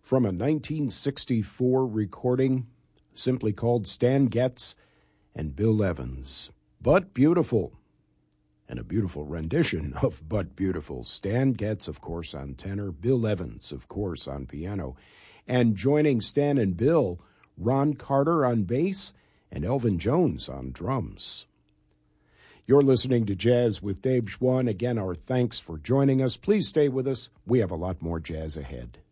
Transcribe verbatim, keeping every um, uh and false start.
from a nineteen sixty-four recording simply called Stan Getz and Bill Evans. But Beautiful, and a beautiful rendition of But Beautiful. Stan Getz, of course, on tenor, Bill Evans, of course, on piano, and joining Stan and Bill, Ron Carter on bass and Elvin Jones on drums. You're listening to Jazz with Dave Schwann. Again, our thanks for joining us. Please stay with us. We have a lot more jazz ahead.